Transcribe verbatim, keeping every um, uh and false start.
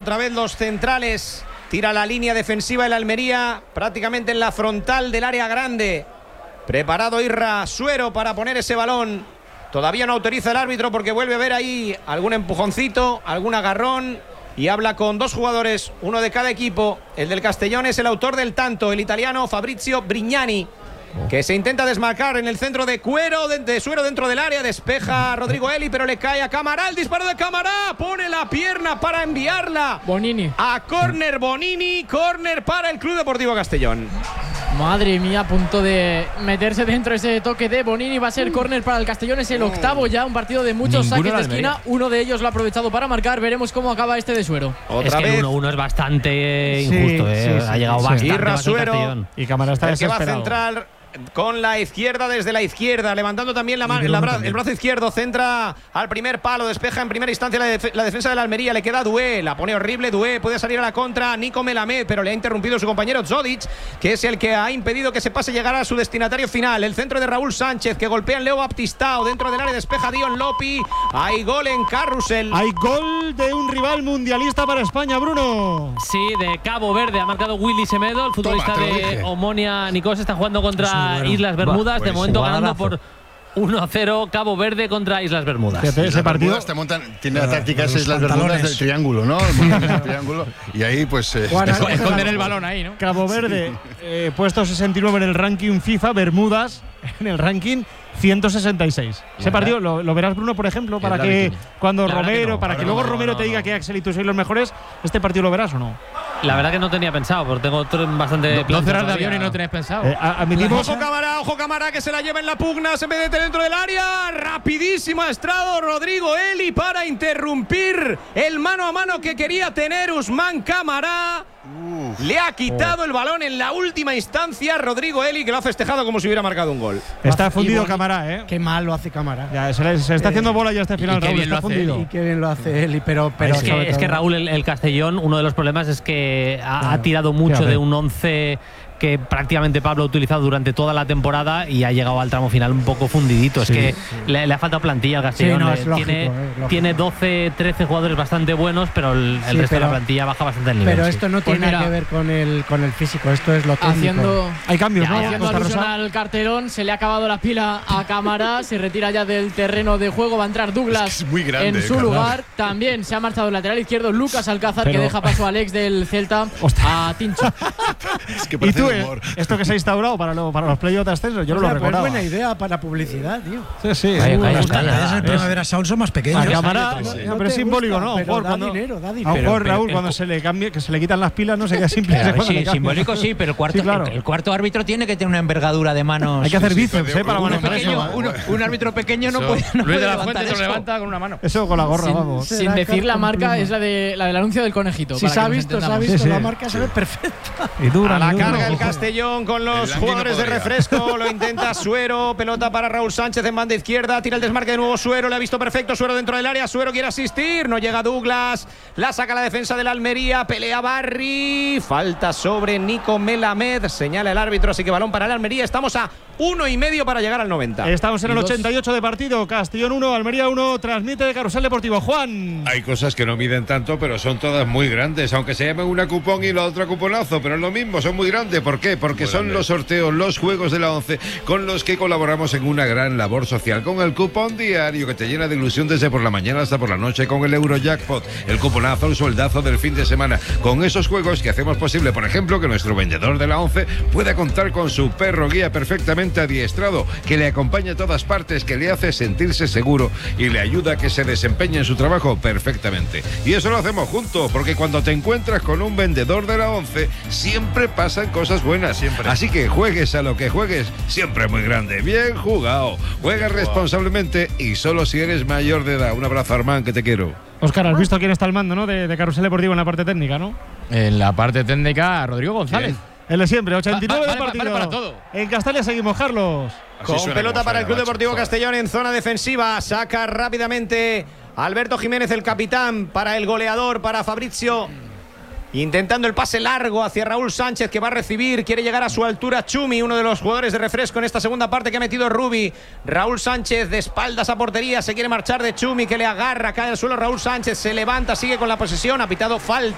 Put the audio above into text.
otra vez los centrales. Tira la línea defensiva el Almería, prácticamente en la frontal del área grande. Preparado Irra Suero para poner ese balón. Todavía no autoriza el árbitro porque vuelve a ver ahí algún empujoncito, algún agarrón. Y habla con dos jugadores, uno de cada equipo. El del Castellón es el autor del tanto, el italiano Fabrizio Brignani, que se intenta desmarcar en el centro de Cuero, de, de Suero dentro del área. Despeja a Rodrigo Eli, pero le cae a Camará. El disparo de Camará, pone la pierna para enviarla Bonini a córner. Bonini, córner para el Club Deportivo Castellón. Madre mía, a punto de meterse dentro ese toque de Bonini. Va a ser córner para el Castellón, es el octavo ya, un partido de muchos Ninguno saques de de esquina. Uno de ellos lo ha aprovechado para marcar. Veremos cómo acaba este de Suero. Otra es que vez. el uno uno es bastante sí, injusto, ¿eh? sí, sí, ha llegado sí, bastante sí. Irra más Suero, y Cámara está el que va a desesperado. centrar con la izquierda desde la izquierda, levantando también la ma- la bra- el brazo izquierdo, centra al primer palo, despeja en primera instancia la, def- la defensa de la Almería, le queda Dué, la pone horrible Dué, puede salir a la contra Nico Melamed, pero le ha interrumpido su compañero Zodic, que es el que ha impedido que se pase llegar a su destinatario final. El centro de Raúl Sánchez, que golpea en Leo Baptistao, dentro del área despeja Dion Lopi, hay gol en Carrusel. Hay gol de un rival mundialista para España, Bruno. Sí, de Cabo Verde ha marcado Willy Semedo, el futbolista Toma, de Omonia Nicos, está jugando contra bueno. Islas Bermudas, Bah, de pues, momento ganando jugadorazo. por uno a cero Cabo Verde contra Islas Bermudas. Fíjate, ese Las partido Bermudas te montan, tiene la táctica los esa es las pantalones. Bermudas del triángulo, ¿no? Montan el triángulo y ahí pues eh, Juan, es- esconden es- el balón ahí, ¿no? Cabo Verde, eh, puesto sesenta y nueve en el ranking FIFA, Bermudas en el ranking ciento sesenta y seis. Ese partido lo, lo verás, Bruno, por ejemplo, para la que bikini. cuando La verdad que Romero, no, para ahora que no, luego no, Romero no, te diga no. que Axel y tú sois los mejores, ¿este partido lo verás o no? La verdad que no tenía pensado, porque tengo otro bastante. Dos horas de avión y no tenéis pensado. Eh, a- admitimos, Ojo Camará, ojo Camará, que se la lleva en la pugna, se mete dentro del área, rapidísimo ha estrado Rodrigo Eli para interrumpir el mano a mano que quería tener Usman Camará. Le ha quitado el balón en la última instancia Rodrigo Eli, que lo ha festejado como si hubiera marcado un gol. está fundido Boni- Camará, ¿eh? Qué mal lo hace Cámara. Ya, se, le- se está haciendo bola ya este final, y qué Raúl, bien está lo hace fundido. Y qué bien lo hace Eli, pero, pero es, que, sobre es que todo- Raúl, el, el Castellón, uno de los problemas es que ha, Claro. ha tirado mucho Fíjate. de un once que prácticamente Pablo ha utilizado durante toda la temporada y ha llegado al tramo final un poco fundidito. Sí. Es que le, le ha faltado plantilla al Castellón. Sí, no, Le- es lógico, tiene, eh, lógico. tiene doce, trece jugadores bastante buenos, pero el, el Sí, resto de pero- la plantilla baja bastante el nivel. Pero sí. esto no Pues tiene nada mira, que ver con el, con el físico, esto es lo técnico. Haciendo, Hay cambios, Ya, ¿no? ya, haciendo Costa alusión Rosa. al carterón, se le ha acabado la pila a Cámara, se retira ya del terreno de juego, va a entrar Douglas Es que es muy grande, en eh, su Carvajal. lugar. También se ha marchado el lateral izquierdo Lucas Alcázar, Pero- que deja paso a Alex del Celta a Tincho. es que ¿Y parece tú, de eh, humor. esto que se ha instaurado para, lo- para los playoffs de ascenso? Yo no O lo sea, pues recordaba. buena idea para publicidad, tío. Sí, sí. Vaya, Uh, vaya, me gusta. vaya. Las Es- Primavera Sound son más pequeños. A Cámara, Sí, no, sí. pero No es te simbólico, gusta, ¿no? A un pero jugador da cuando, dinero, da a un dinero. jugador, Pero- Raúl, pero- cuando se le cambie, que se le quitan las pilas, no sé qué simple. Claro, cuando le sí, cambian. simbólico sí, pero el cuarto, Sí, claro. el, el cuarto árbitro tiene que tener una envergadura de manos. Hay que hacer Sí, bíceps, pero ¿eh? Para uno manejar pequeño, eso. Uno- un árbitro pequeño no Eso. puede, no Luis puede de la levantar Fuente te lo eso. levanta con una mano. Eso con la gorra, Sin, vamos. sin Será decir la con marca, pluma. es la, de, la del anuncio del conejito. Si para se ha que nos visto, se ha entendamos. visto, Sí, la sí. marca se ve perfecta. Y dura, A la y dura. carga el Castellón con los El Lanqui no jugadores de podría. refresco. Lo intenta Suero. Pelota para Raúl Sánchez en banda izquierda. Tira el desmarque de nuevo Suero. Le ha visto perfecto Suero dentro del área. Suero quiere asistir. No llega Douglas. La saca la defensa de la Almería. Pelea Barry. Falta sobre Nico Melamed. Señala el árbitro. Así que balón para la Almería. Estamos a uno y medio para llegar al noventa. Estamos en el Y dos. ochenta y ocho de partido. Castellón uno, Almería uno. Transmite de Carrusel Deportivo. Juan. Hay cosas que no miden tanto, pero son todas muy grandes, aunque se llamen una cupón y la otra cuponazo, pero es lo mismo, son muy grandes. ¿Por qué? Porque Muy son grandes. los sorteos, los juegos de la once, con los que colaboramos en una gran labor social, con el cupón diario que te llena de ilusión desde por la mañana hasta por la noche, con el Eurojackpot, el cuponazo, el sueldazo del fin de semana, con esos juegos que hacemos posible, por ejemplo, que nuestro vendedor de la once pueda contar con su perro guía perfectamente adiestrado, que le acompaña a todas partes, que le hace sentirse seguro y le ayuda a que se desempeñe en su trabajo perfectamente. Y eso lo hacemos juntos, porque cuando te encuentras con un vendedor de la once, siempre pasan cosas buenas. Siempre. Así que juegues a lo que juegues, siempre muy grande. Bien jugado. Juega responsablemente y solo si eres mayor de edad. Un abrazo, Armán, que te quiero. Óscar, has visto quién está al mando, ¿no? De, de Carrusel Deportivo en la parte técnica, ¿no? En la parte técnica, Rodrigo González. El de siempre, ochenta y nueve Va- de vale, partido. vale para todo. En Castalia seguimos, Carlos. Así Con suena pelota como para el suena, Club macho. Deportivo Joder. Castellón en zona defensiva. Saca rápidamente Alberto Jiménez, el capitán, para el goleador, para Fabrizio. Intentando el pase largo hacia Raúl Sánchez, que va a recibir. Quiere llegar a su altura Chumi, uno de los jugadores de refresco en esta segunda parte que ha metido Rubi. Raúl Sánchez de espaldas a portería. Se quiere marchar de Chumi, que le agarra. Cae al suelo Raúl Sánchez. Se levanta, sigue con la posesión. Ha pitado falta.